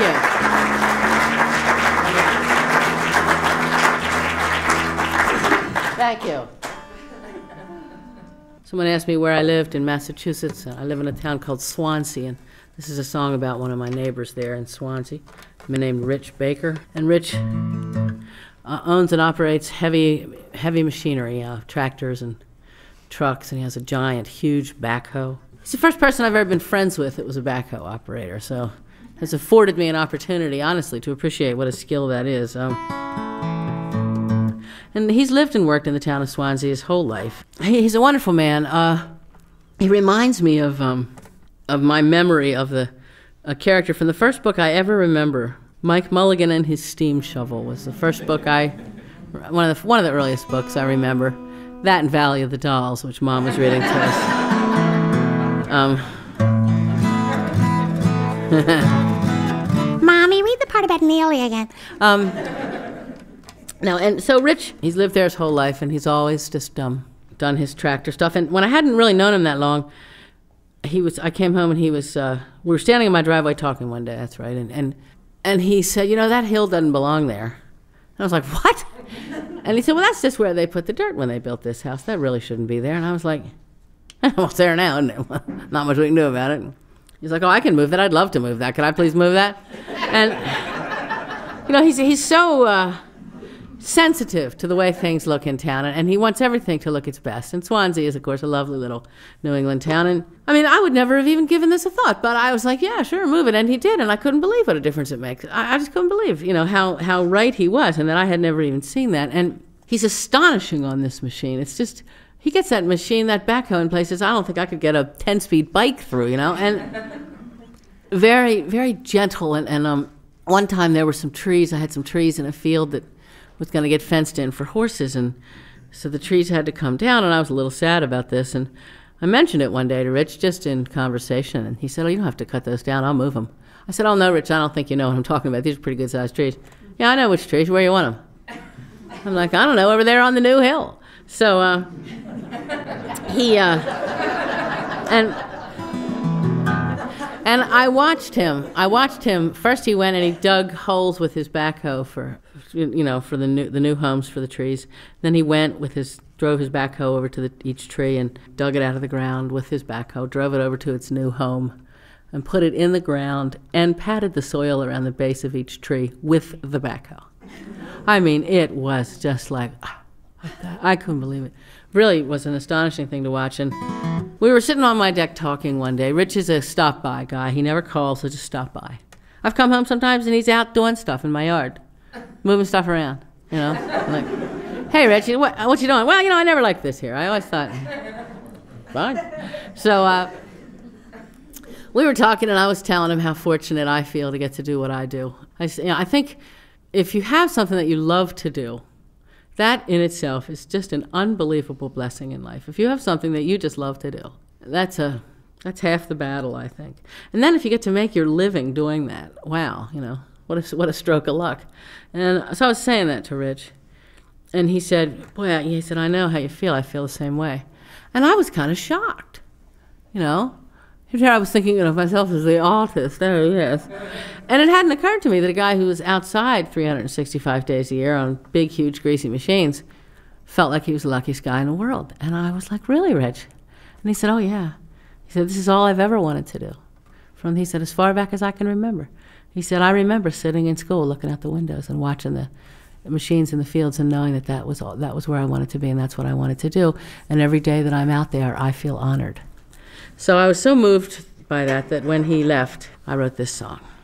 Thank you. Someone asked me where I lived in Massachusetts. I live in a town called Swansea, and this is a song about one of my neighbors there in Swansea, named Rich Baker. And Rich owns and operates heavy machinery, tractors and trucks, and he has a giant, huge backhoe. He's the first person I've ever been friends with that was a backhoe operator, so has afforded me an opportunity, honestly, to appreciate what a skill that is. And he's lived and worked in the town of Swansea his whole life. He's a wonderful man. He reminds me of my memory of a character from the first book I ever remember. Mike Mulligan and His Steam Shovel was the first book one of the earliest books I remember. That and Valley of the Dolls, which Mom was reading to us. Mommy, read the part about Neely again. No, and so Rich, he's lived there his whole life, and he's always just done his tractor stuff. And when I hadn't really known him that long, I came home and we were standing in my driveway talking one day, that's right, and he said, you know, that hill doesn't belong there. And I was like, what? And he said, well, that's just where they put the dirt when they built this house. That really shouldn't be there. And I was like, well, it's there now, isn't it? Not much we can do about it. He's like, oh, I can move that. I'd love to move that. Could I please move that? And, you know, he's so sensitive to the way things look in town, and he wants everything to look its best. And Swansea is, of course, a lovely little New England town. And, I mean, I would never have even given this a thought, but I was like, yeah, sure, move it. And he did, and I couldn't believe what a difference it makes. I just couldn't believe, you know, how right he was, and that I had never even seen that. And he's astonishing on this machine. It's just, he gets that machine, that backhoe in places I don't think I could get a 10-speed bike through, you know, and very, very gentle. And one time there were some trees. I had some trees in a field that was going to get fenced in for horses, and so the trees had to come down, and I was a little sad about this, and I mentioned it one day to Rich, just in conversation, and he said, oh, you don't have to cut those down, I'll move them. I said, oh, no, Rich, I don't think you know what I'm talking about. These are pretty good-sized trees. Yeah, I know which trees. Where you want them? I'm like, I don't know, over there on the new hill. So and I watched him. First he went and he dug holes with his backhoe for the new homes for the trees. Then he drove his backhoe over to each tree and dug it out of the ground with his backhoe, drove it over to its new home, and put it in the ground and patted the soil around the base of each tree with the backhoe. I mean, it was just like I couldn't believe it. Really was an astonishing thing to watch. And we were sitting on my deck talking one day. Rich is a stop-by guy. He never calls, so just stop by. I've come home sometimes and he's out doing stuff in my yard, moving stuff around, you know. I'm like, hey, Rich, what you doing? Well, you know, I never liked this here. I always thought, fine. So we were talking, and I was telling him how fortunate I feel to get to do what I do. I think if you have something that you love to do, that in itself is just an unbelievable blessing in life. If you have something that you just love to do, that's half the battle, I think. And then if you get to make your living doing that, wow, you know, what a stroke of luck. And so I was saying that to Rich, and he said, boy, I know how you feel. I feel the same way. And I was kind of shocked, you know. Here I was thinking of myself as the artist. There he is. And it hadn't occurred to me that a guy who was outside 365 days a year on big, huge, greasy machines felt like he was the luckiest guy in the world. And I was like, really, Rich? And he said, oh, yeah. He said, this is all I've ever wanted to do. He said, as far back as I can remember. He said, I remember sitting in school looking out the windows and watching the machines in the fields and knowing that was where I wanted to be and that's what I wanted to do. And every day that I'm out there, I feel honored. So I was so moved by that when he left, I wrote this song.